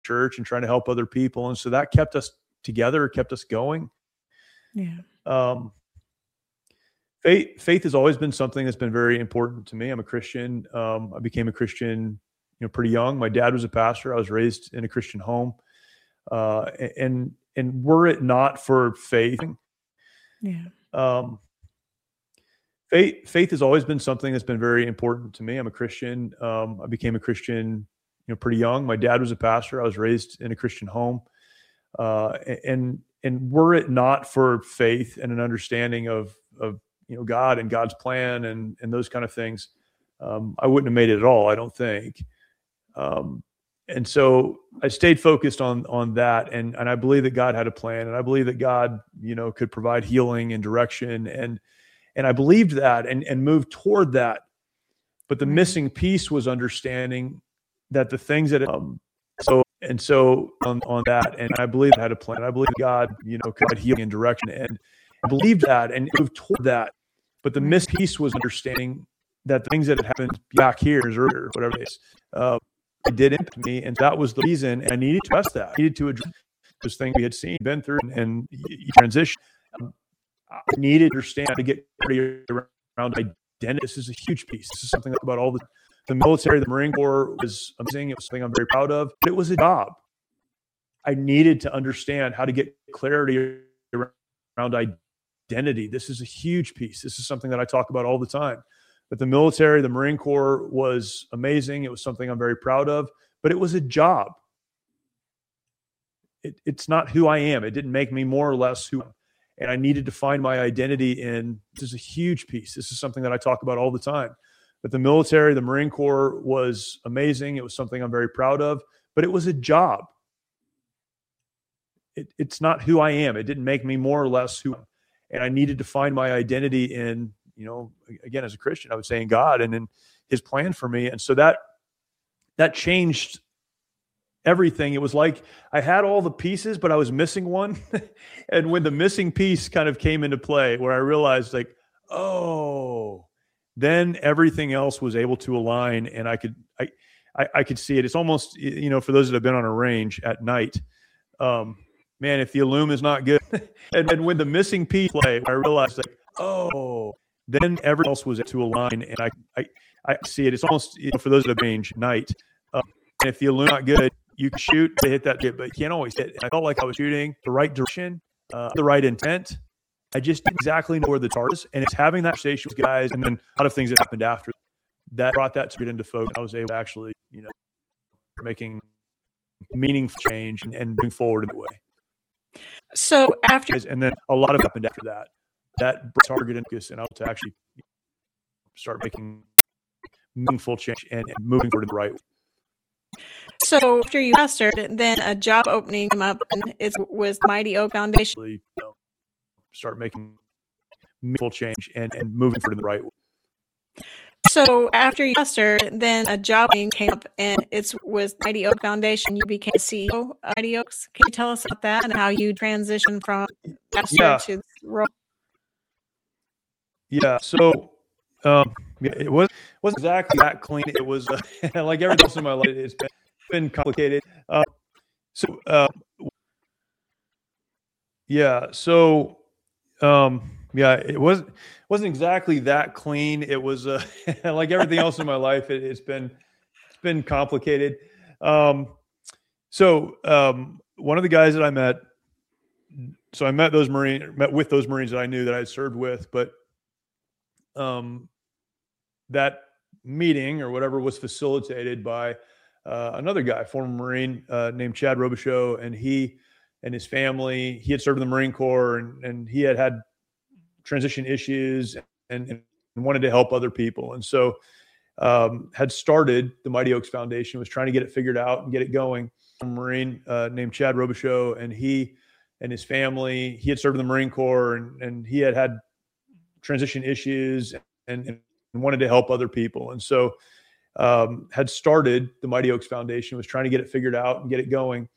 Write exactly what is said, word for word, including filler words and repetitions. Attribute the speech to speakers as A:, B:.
A: church and trying to help other people. And so that kept us together, kept us going.
B: Yeah.
A: Um, faith, faith has always been something that's been very important to me. I'm a Christian. Um, I became a Christian, you know, pretty young. My dad was a pastor. I was raised in a Christian home. Uh, and, and were it not for faith,
B: Yeah.
A: um, faith, faith has always been something that's been very important to me. I'm a Christian. Um, I became a Christian, you know, pretty young. My dad was a pastor. I was raised in a Christian home. Uh, and, and were it not for faith and an understanding of, of, you know, God and God's plan and, and those kind of things, um, I wouldn't have made it at all, I don't think. Um, and so I stayed focused on, on that. And, and I believe that God had a plan, and I believe that God, you know, could provide healing and direction. And, and I believed that and, and moved toward that. But the missing piece was understanding that the things that, um, so, and so on, on that, and I believe I had a plan. I believe God, you know, could provide healing and direction, and I believed that and moved toward that. But the missing piece was understanding that the things that had happened back here, or whatever it is, uh, it did impact me. And that was the reason. And I needed to address that. I needed to address those things we had seen, been through, and, and transition. Um, I needed to understand how to get around identity. This is a huge piece. This is something about all the, the military, the Marine Corps was amazing. It was something I'm very proud of, but it was a job. I needed to understand how to get clarity around identity. This is a huge piece. This is something that I talk about all the time. But the military, the Marine Corps was amazing. It was something I'm very proud of, but it was a job. It, it's not who I am. It didn't make me more or less who I am. And I needed to find my identity in, this is a huge piece. This is something that I talk about all the time. But the military, the Marine Corps was amazing. It was something I'm very proud of, but it was a job. It, it's not who I am. It didn't make me more or less who I am. And I needed to find my identity in, you know, again, as a Christian, I would say in God and in his plan for me. And so that, that changed everything. It was like I had all the pieces, but I was missing one. And when the missing piece kind of came into play, where I realized like, oh, then everything else was able to align, and I could, I, I, I could see it. It's almost, you know, for those that have been on a range at night, um, man, if the illume is not good, and, and when the missing piece play, I realized like, oh, then everything else was to align, and I, I, I see it. It's almost, you know, for those that have range night, um, and if the illume is not good, you can shoot to hit that hit, but you can't always hit. And I felt like I was shooting the right direction, uh, the right intent. I just didn't exactly know where the target is. And it's having that conversation with guys, and then a lot of things that happened after that brought that to get into focus. I was able to actually, you know, making meaningful change and, and moving forward in the way.
B: So after,
A: and then a lot of happened after that. That target and focus, and I was to actually start making meaningful change and, and moving forward in the right way.
B: So after you pastored, then a job opening came up, and it was Mighty Oak Foundation.
A: You know, start making meaningful change and, and moving forward in the right way.
B: So after you pastored, then a job opening came up, and it was Mighty Oak Foundation. You became C E O of Mighty Oaks. Can you tell us about that and how you transitioned from pastor
A: yeah.
B: to this role?
A: Yeah. So um, yeah, it was wasn't exactly that clean. It was uh, like everything else in my life. It's been, been complicated. Uh, so uh, yeah. So um, yeah, it wasn't wasn't exactly that clean. It was uh, like everything else in my life. It, it's been it's been complicated. Um, so um, one of the guys that I met, so I met those Marine met with those Marines that I knew that I had served with, but um, that meeting or whatever was facilitated by uh, another guy, former Marine uh, named Chad Robichaux, and he and his family. He had served in the Marine Corps, and, and he had had transition issues and, and wanted to help other people. And so um, had started the Mighty Oaks Foundation, was trying to get it figured out and get it going. A Marine uh, named Chad Robichaux, and he and his family. He had served in the Marine Corps, and, and he had had transition issues and, and wanted to help other people. And so um, had started the Mighty Oaks Foundation, was trying to get it figured out and get it going.